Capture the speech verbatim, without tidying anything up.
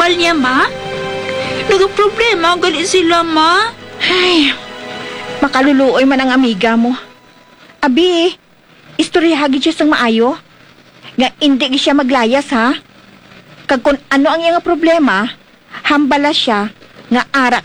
mahal niya, ma? Nagproblema gali sila, ma. Ay, makaluluoy man ang amiga mo. Abi, istoryahagi siya sang maayo. Nga hindi siya maglayas, ha? Kag kung ano ang iyang problema, hambala siya nga ara